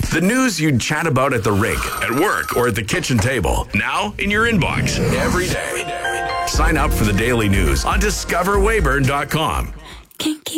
The news you'd chat about at the rink, at work, or at the kitchen table. Now in your inbox every day. Sign up for the daily news on discoverwayburn.com. Kinky.